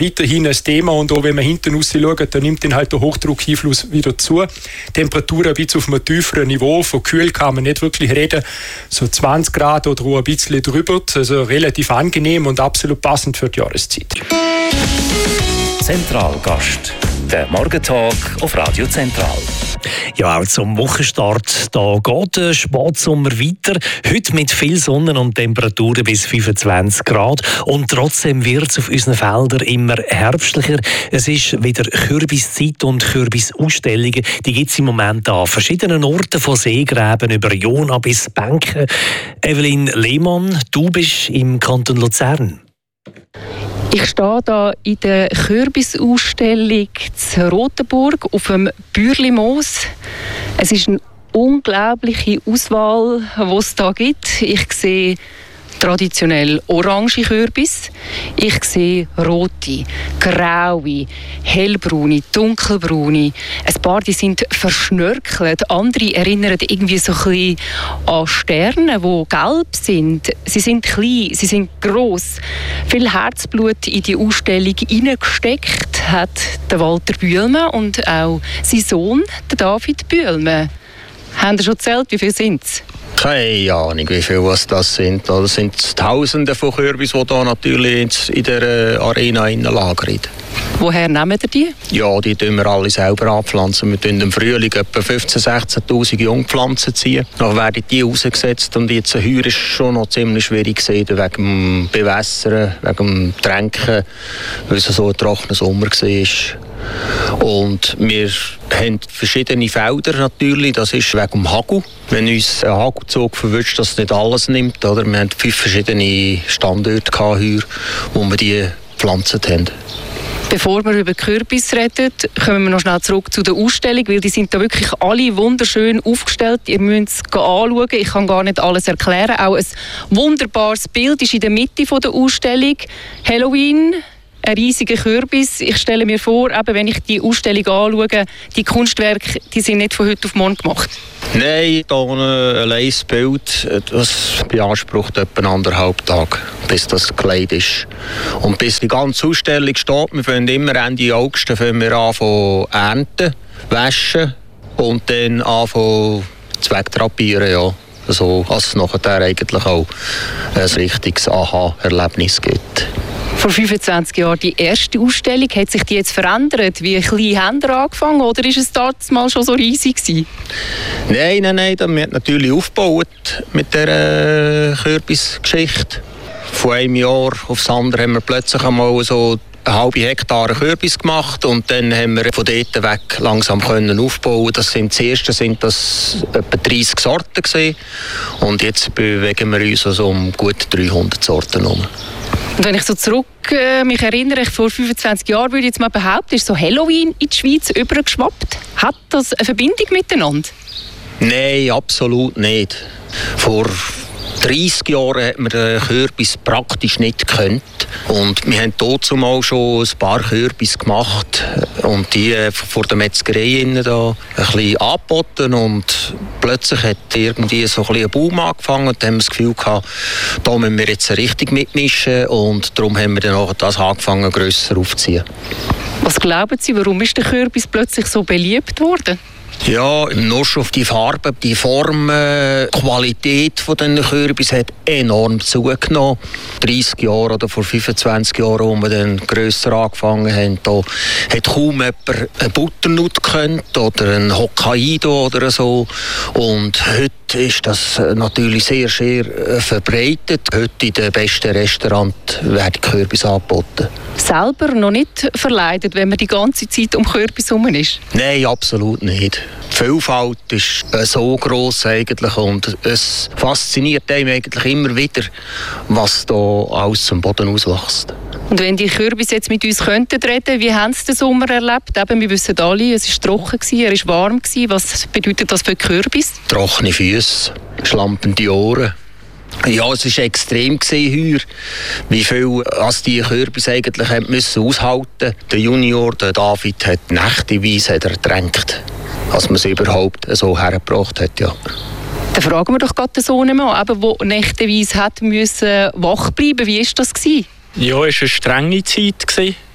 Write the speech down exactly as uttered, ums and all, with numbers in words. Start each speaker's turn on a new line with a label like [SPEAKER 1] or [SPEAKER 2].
[SPEAKER 1] weiterhin ein Thema und auch wenn man hinten raus schaut, dann nimmt dann halt der Hochdruckeinfluss wieder zu. Temperatur ein bisschen auf einem tieferen Niveau, von kühl kann man nicht wirklich reden, so zwanzig Grad oder auch ein bisschen drüber, also relativ angenehm und absolut passend für die Jahreszeit.
[SPEAKER 2] Zentralgast, der Morgentalk auf Radio Zentral.
[SPEAKER 3] Ja, auch zum Wochenstart, da geht der Spätsommer weiter. Heute mit viel Sonne und Temperaturen bis fünfundzwanzig Grad. Und trotzdem wird es auf unseren Feldern immer herbstlicher. Es ist wieder Kürbiszeit und Kürbisausstellungen. Die gibt es im Moment an verschiedenen Orten, von Seegräben über Jona bis Benken. Evelyn Lehmann, du bist im Kanton Luzern.
[SPEAKER 4] Ich stehe hier in der Kürbisausstellung in Rotenburg auf dem Bürlimoos. Es ist eine unglaubliche Auswahl, die es hier gibt. Ich sehe traditionell orange Kürbis. Ich sehe rote, graue, hellbraune, dunkelbraune. Ein paar die sind verschnörkelt, andere erinnern irgendwie so ein bisschen an Sterne, die gelb sind. Sie sind klein, sie sind gross. Viel Herzblut in die Ausstellung hineingesteckt hat der Walter Bühlmann und auch sein Sohn, der David Bühlmann. Haben Sie schon gezählt, wie viele sind es?
[SPEAKER 5] Keine Ahnung, wie viele was das sind. Das sind Tausende von Kürbis, die hier natürlich in der Arena lagern.
[SPEAKER 4] Woher nehmen Sie die?
[SPEAKER 5] Ja, die tun wir alle selber anpflanzen. Wir tun im Frühling etwa fünfzehntausend, sechzehntausend Jungpflanzen ziehen. Dann werden die rausgesetzt und jetzt heuer ist schon noch ziemlich schwierig gewesen, wegen dem Bewässern, wegen dem Tränken, weil es so ein trockener Sommer war. Und wir haben verschiedene Felder natürlich, das ist wegen dem Hagel. Wenn uns ein Hagelzug verwünscht, dass es nicht alles nimmt, oder? Wir hatten fünf verschiedene Standorte hier, wo wir die gepflanzt haben.
[SPEAKER 4] Bevor wir über Kürbis reden, kommen wir noch schnell zurück zu der Ausstellung, weil die sind da wirklich alle wunderschön aufgestellt. Ihr müsst es anschauen, ich kann gar nicht alles erklären. Auch ein wunderbares Bild ist in der Mitte der Ausstellung. Halloween. Ein riesiger Kürbis. Ich stelle mir vor, eben, wenn ich die Ausstellung anschaue, die Kunstwerke, die sind nicht von heute auf morgen gemacht.
[SPEAKER 5] Nein, hier ein leises Bild, das beansprucht etwa anderthalb Tage, bis das Kleid ist. Und bis die ganze Ausstellung steht, wir fangen immer Ende August fangen wir an zu ernten, waschen und dann anfangen zu wegtrapieren, ja. Also, dass es nachher eigentlich auch ein richtiges Aha-Erlebnis gibt.
[SPEAKER 4] Vor fünfundzwanzig Jahren die erste Ausstellung. Hat sich die jetzt verändert? Wie klein haben Sie angefangen oder war es damals mal schon so riesig gewesen?
[SPEAKER 5] Nein, nein, nein. Wir haben natürlich aufgebaut mit dieser Kürbisgeschichte. Von einem Jahr aufs andere haben wir plötzlich einmal so eine halbe Hektar Kürbis gemacht und dann haben wir von dort weg langsam können aufbauen. Das sind, das erste sind das etwa dreissig Sorten gewesen. Und jetzt bewegen wir uns also um gut dreihundert Sorten herum.
[SPEAKER 4] Und wenn ich so zurück äh, mich erinnere, vor fünfundzwanzig Jahren würde ich jetzt mal behaupten, ist so Halloween in die Schweiz übergeschwappt. Hat das eine Verbindung miteinander?
[SPEAKER 5] Nein, absolut nicht. Vor dreissig Jahren hat man den Kürbis praktisch nicht gekannt. Und wir haben dazu mal schon ein paar Kürbis gemacht und die vor der Metzgerei da ein bisschen angeboten. Und plötzlich hat irgendwie so ein bisschen ein Boom angefangen und dann haben wir das Gefühl gehabt, da müssen wir jetzt richtig mitmischen und darum haben wir dann auch das angefangen, grösser aufzuziehen.
[SPEAKER 4] Was glauben Sie, warum ist der Kürbis plötzlich so beliebt worden?
[SPEAKER 5] Ja, nur schon auf die Farbe, die Form, die Qualität von den Kürbis hat enorm zugenommen. dreissig Jahre oder vor fünfundzwanzig Jahren, als wir dann grösser angefangen haben, da hat kaum jemand eine Butternut gekannt oder ein Hokkaido oder so. Und heute ist das natürlich sehr, sehr verbreitet. Heute in den besten Restaurants werden Kürbis angeboten.
[SPEAKER 4] Selber noch nicht verleidet, wenn man die ganze Zeit um Kürbis herum ist?
[SPEAKER 5] Nein, absolut nicht. Die Vielfalt ist so gross eigentlich und es fasziniert einem eigentlich immer wieder, was da alles zum Boden auswächst.
[SPEAKER 4] Und wenn die Kürbis jetzt mit uns könnten reden, wie haben Sie den Sommer erlebt? Eben, wir wissen alle, es war trocken, er war warm. Was bedeutet das für die Kürbis?
[SPEAKER 5] Trockene Füße, schlampende Ohren. Ja, es war extrem heuer, wie viel als die Kürbis eigentlich müssen aushalten. Der Junior, der David, hat nächteweise ertränkt, als man es überhaupt so hergebracht hat. Ja.
[SPEAKER 4] Dann fragen wir doch gerade den Sohn mal, der nächteweise hat müssen wach bleiben. Wie war das?
[SPEAKER 6] Ja, es war eine strenge Zeit.